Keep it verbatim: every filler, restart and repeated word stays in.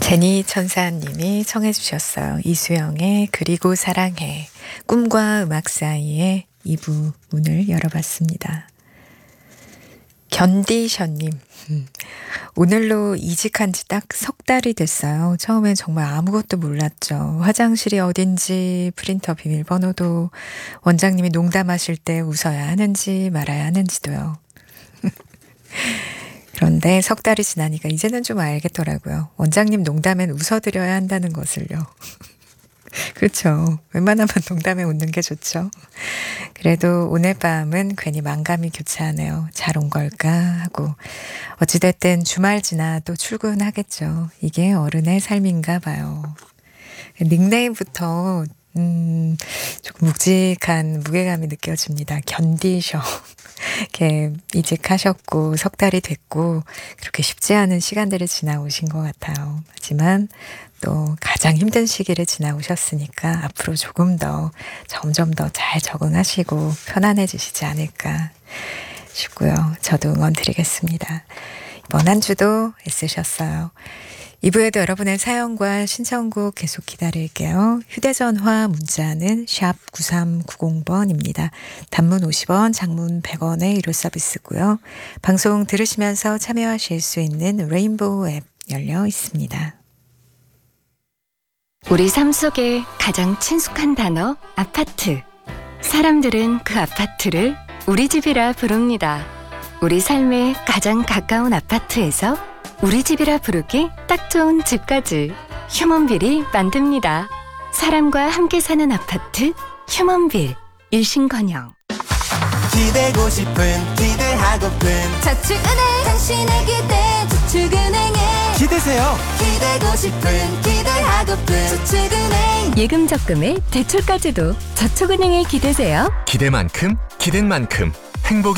제니 천사님이 청해 주셨어요. 이수영의 그리고 사랑해. 꿈과 음악 사이에 이 부 문을 열어봤습니다. 견디션님, 음, 오늘로 이직한 지 딱 석 달이 됐어요. 처음엔 정말 아무것도 몰랐죠. 화장실이 어딘지, 프린터 비밀번호도, 원장님이 농담하실 때 웃어야 하는지 말아야 하는지도요. 그런데 석 달이 지나니까 이제는 좀 알겠더라고요. 원장님 농담엔 웃어드려야 한다는 것을요. 그렇죠. 웬만하면 농담에 웃는 게 좋죠. 그래도 오늘 밤은 괜히 만감이 교차하네요. 잘 온 걸까 하고. 어찌됐든 주말 지나 또 출근하겠죠. 이게 어른의 삶인가 봐요. 닉네임부터 음, 조금 묵직한 무게감이 느껴집니다. 견디셔. 이렇게 이직하셨고 석 달이 됐고 그렇게 쉽지 않은 시간들을 지나오신 것 같아요. 하지만 또 가장 힘든 시기를 지나오셨으니까 앞으로 조금 더 점점 더 잘 적응하시고 편안해지시지 않을까 싶고요. 저도 응원 드리겠습니다. 이번 한 주도 애쓰셨어요. 이 부에도 여러분의 사연과 신청곡 계속 기다릴게요. 휴대전화 문자는 샵 구삼구공 번입니다. 단문 오십 원, 장문 백 원의 유료 서비스고요. 방송 들으시면서 참여하실 수 있는 레인보우 앱 열려 있습니다. 우리 삶 속에 가장 친숙한 단어 아파트. 사람들은 그 아파트를 우리 집이라 부릅니다. 우리 삶에 가장 가까운 아파트에서 우리 집이라 부르기 딱 좋은 집까지 휴먼빌이 만듭니다. 사람과 함께 사는 아파트 휴먼빌. 일신건영. 기대고 싶은 기대하고픈 저축은행 당신의 기대 저축은행에 기대세요. 기대고 싶은 기대하고픈 저축은행 예금 적금에 대출까지도 저축은행에 기대세요. 기대만큼 기댄 만큼 행복이